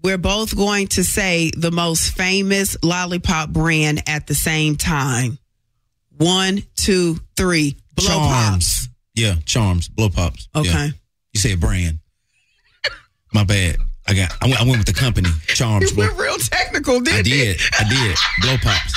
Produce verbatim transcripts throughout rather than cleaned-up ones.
We're both going to say the most famous lollipop brand at the same time. One, two, three. Blow Charms. Pops. Yeah, Charms. Blow Pops. Okay. Yeah. You said brand. My bad. I got. I went, I went with the company. Charms. You went real technical, didn't I did. you? I did. Blow Pops.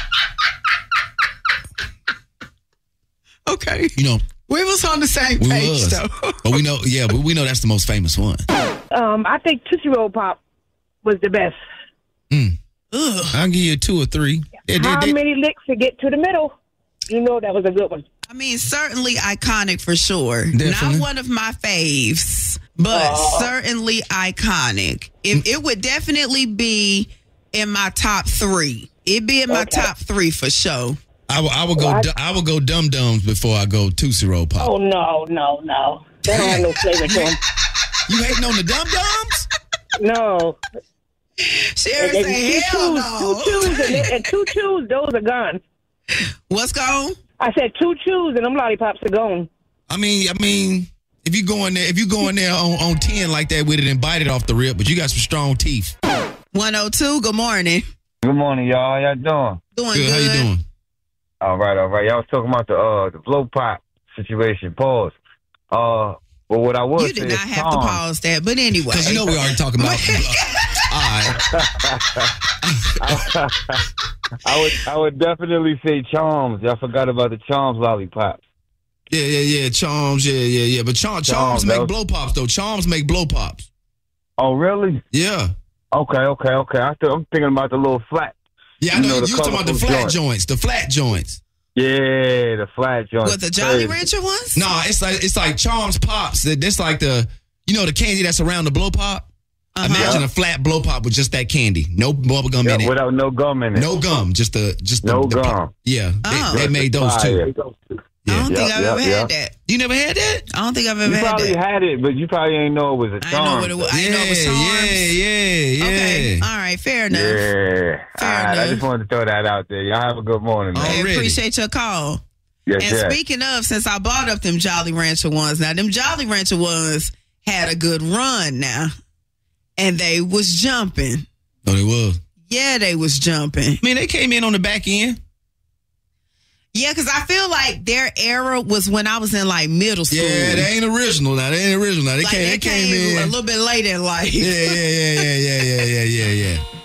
Okay. You know. We was on the same We page, was. though. But we know, yeah, but we know that's the most famous one. Um, I think Tootsie Roll Pop was the best. Mm. Ugh. I'll give you two or three. They, they, How they, many licks to get to the middle? You know that was a good one. I mean, certainly iconic for sure. Definitely. Not one of my faves, but Oh. certainly iconic. It, it would definitely be in my top three. It'd be in my Okay. top three for sure. I will, I will go. What? I will go Dum Dums before I go Tootsie Roll Pop. Oh, no, no, no. They don't have no flavor to them. You hating on the Dum Dums? No. Sherry And, say, and hell two no. chews, two chews, and, they- and two chews, those are gone. What's gone? I said two chews, and them lollipops are gone. I mean, I mean, if you go in there, if you go in there on, on ten like that with it and bite it off the rip, but you got some strong teeth. one oh two, good morning. Good morning, y'all. How y'all doing? Doing Good. good. How you doing? All right, all right. Y'all was talking about the uh the blow pop situation. Pause. Uh, but what I would You say did is not have to Tom. pause that, but anyway. Because you know we already talking about. All right. I would I would definitely say Charms. Y'all forgot about the Charms lollipops. Yeah, yeah, yeah. Charms. Yeah, yeah, yeah. But Char- Charms, Charms, make though. blow pops though. Charms make blow pops. Oh, really? Yeah. Okay, okay, okay. I th- I'm thinking about the little flat. Yeah, I You know. know, You the was talking about the colorful flat joint. joints. The flat joints. Yeah, the flat joint. What, the Jolly Crazy. Rancher ones? No, it's like it's like Charms pops. That It's like the you know the candy that's around the blow pop. Uh-huh. Imagine a flat blow pop with just that candy, no bubble gum Yeah, in it, without no gum in it. no gum, just the just the, No the pop. gum. Yeah, Oh. they, they made those Fire. too. I Yeah. don't think Yeah, I've yeah, ever yeah. had that. You never had that? I don't think I've ever You had probably that. had it, but you probably ain't know it was a I didn't charm. know what it was. I didn't know it was yeah, Charms. yeah, yeah, yeah. Okay. All right. Fair enough. Yeah. Fair All right, I enough. just wanted to throw that out there. Y'all have a good morning, man. I Already. appreciate your call. Yes, And yes. speaking of, since I bought up them Jolly Rancher ones, now them Jolly Rancher ones had a good run now, and they was jumping. No, they was. Yeah, they was jumping. I mean, they came in on the back end. Yeah, because I feel like their era was when I was in like middle school. Yeah, they ain't original now. They ain't original now. They like came. they They came came in a little bit late in life. Yeah, yeah, yeah, yeah, yeah, yeah, yeah, yeah, yeah.